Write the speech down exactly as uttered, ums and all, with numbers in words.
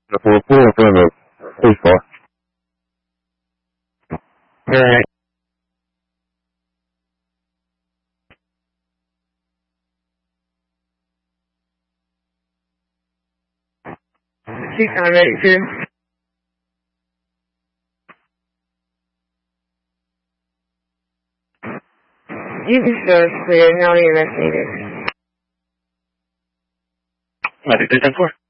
The four four in front of police car. Alright. She's not ready to. You can show us clear, no arrest needed. I think they ten four.